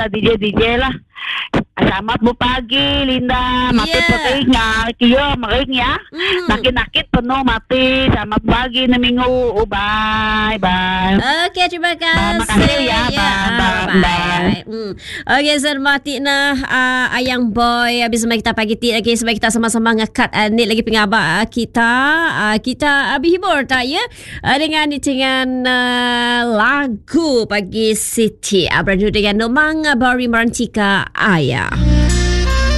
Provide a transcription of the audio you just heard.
lah DJ lah. Selamat pagi Linda. Mati putih kia maring ya. Nakit-nakit penuh mati. Selamat pagi na minggu. Bye. Okey, terima kasih. Makasih ya. Bye. Okey, selamat na Ayang Boy. Habis kita pagi lagi sebab kita sama-sama ngakat ni lagi pengabak kita hibur tak ya dengan lagu pagi Siti beradu dengan Nomang Bari Merantika Ayah.